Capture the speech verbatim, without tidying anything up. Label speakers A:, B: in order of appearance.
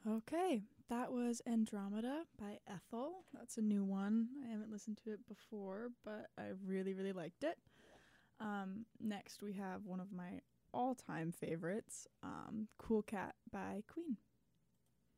A: Okay, that was Andromeda by Ethel. That's a new one. I haven't listened to it before, but I really, really liked it. Um, next, we have one of my all time favorites, um, Cool Cat by Queen.